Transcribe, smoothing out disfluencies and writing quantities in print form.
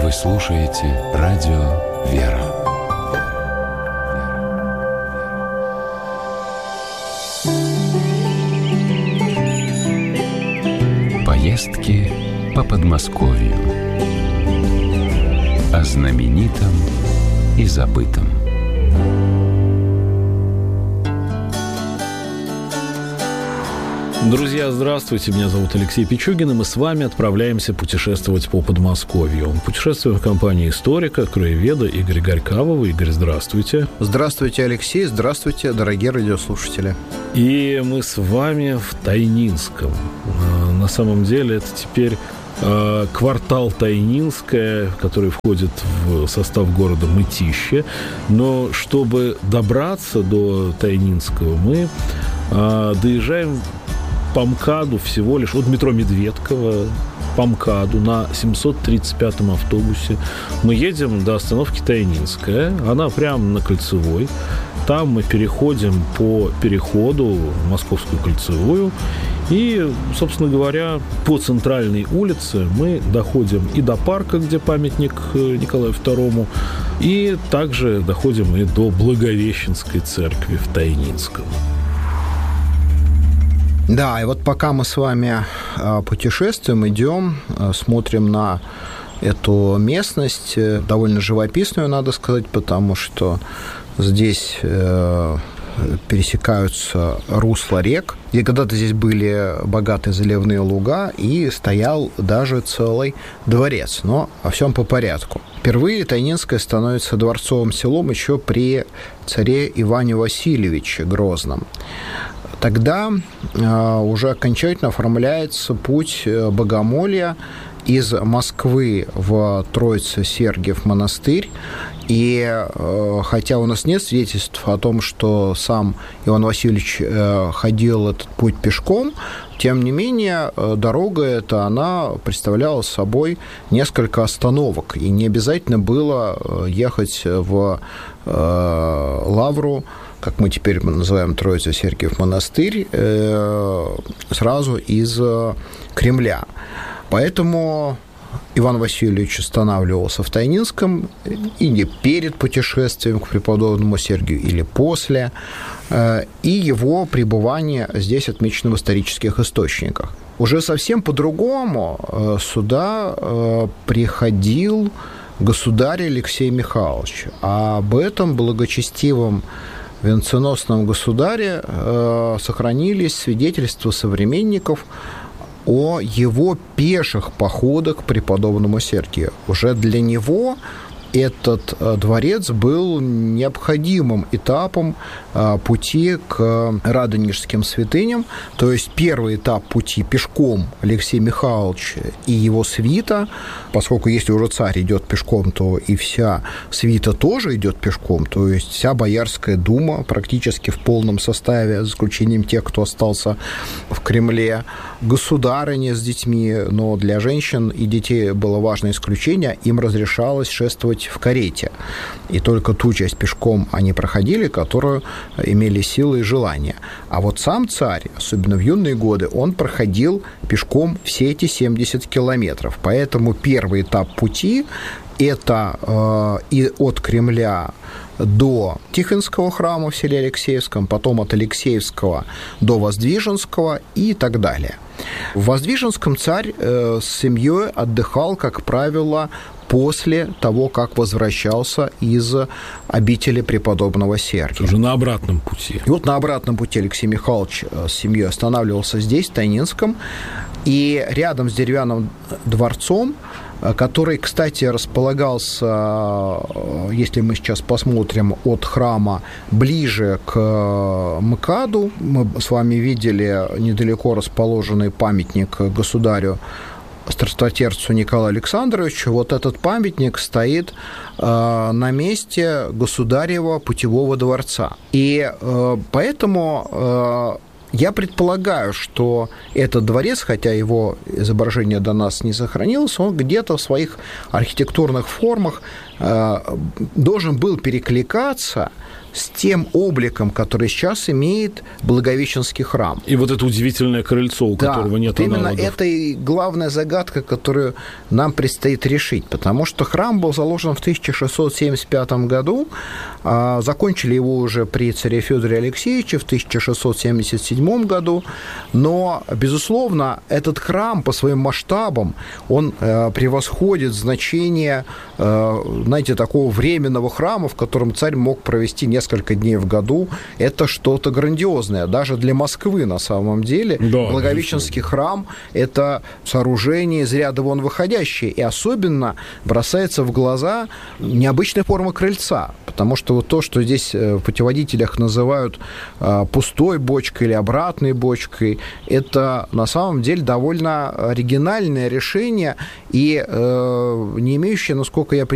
Вы слушаете радио «Вера». Поездки по Подмосковью. О знаменитом и забытом. Друзья, здравствуйте, меня зовут Алексей Пичугин, и мы с вами отправляемся путешествовать по Подмосковью. Путешествуем в компании историка, краеведа Игоря Горькавого. Игорь, здравствуйте. Здравствуйте, Алексей, здравствуйте, дорогие радиослушатели. И мы с вами в Тайнинском. На самом деле это теперь квартал Тайнинское, который входит в состав города Мытищи. Но чтобы добраться до Тайнинского, мы доезжаем по МКАДу всего лишь от метро Медведково по МКАДу на 735-м автобусе. Мы едем до остановки Тайнинская. Она прямо на Кольцевой. Там мы переходим по переходу в Московскую Кольцевую. И, собственно говоря, по центральной улице мы доходим и до парка, где памятник Николаю II, и также доходим и до Благовещенской церкви в Тайнинском. Да, и вот пока мы с вами путешествуем, идем, смотрим на эту местность, довольно живописную, надо сказать, потому что здесь пересекаются русла рек, и когда-то здесь были богатые заливные луга, и стоял даже целый дворец. Но о всем по порядку. Впервые Тайнинское становится дворцовым селом еще при царе Иване Васильевиче Грозном. Тогда уже окончательно оформляется путь богомолья из Москвы в Троице-Сергиев монастырь. И хотя у нас нет свидетельств о том, что сам Иван Васильевич ходил этот путь пешком, тем не менее, дорога эта, она представляла собой несколько остановок. И не обязательно было ехать в Лавру, как мы теперь называем Троице-Сергиев монастырь, сразу из Кремля. Поэтому Иван Васильевич останавливался в Тайнинском и не перед путешествием к преподобному Сергию, или после, и его пребывание здесь отмечено в исторических источниках. Уже совсем по-другому сюда приходил государь Алексей Михайлович. А об этом благочестивом венценосном государе сохранились свидетельства современников о его пеших походах к преподобному Сергию. Уже для него этот дворец был необходимым этапом пути к радонежским святыням. То есть первый этап пути пешком Алексея Михайловича и его свита, поскольку если уже царь идет пешком, то и вся свита тоже идет пешком, то есть вся Боярская дума практически в полном составе, за исключением тех, кто остался в Кремле, государыня с детьми, но для женщин и детей было важное исключение, им разрешалось шествовать в карете. И только ту часть пешком они проходили, которую имели силы и желание. А вот сам царь, особенно в юные годы, он проходил пешком все эти 70 километров. Поэтому первый этап пути – это и от Кремля до Тихвинского храма в селе Алексеевском, потом от Алексеевского до Воздвиженского и так далее. В Воздвиженском царь с семьей отдыхал, как правило, после того, как возвращался из обители преподобного Сергия. Уже на обратном пути. И вот на обратном пути Алексей Михайлович с семьей останавливался здесь, в Тайнинском, и рядом с деревянным дворцом, который, кстати, располагался, если мы сейчас посмотрим, от храма ближе к МКАДу. Мы с вами видели недалеко расположенный памятник государю страстотерцу Николаю Александровичу. Вот этот памятник стоит на месте государева путевого дворца. И поэтому я предполагаю, что этот дворец, хотя его изображение до нас не сохранилось, он где-то в своих архитектурных формах должен был перекликаться с тем обликом, который сейчас имеет Благовещенский храм. И вот это удивительное крыльцо, у которого нет именно аналогов. это и главная загадка, которую нам предстоит решить, потому что храм был заложен в 1675 году, закончили его уже при царе Фёдоре Алексеевиче в 1677 году, но, безусловно, этот храм по своим масштабам, он превосходит значение, знаете, такого временного храма, в котором царь мог провести несколько дней в году. Это что-то грандиозное, даже для Москвы на самом деле. Да, Благовещенский храм – это сооружение из ряда вон выходящее, и особенно бросается в глаза необычная форма крыльца, потому что вот то, что здесь в путеводителях называют пустой бочкой или обратной бочкой, это на самом деле довольно оригинальное решение и не имеющее, насколько я понимаю,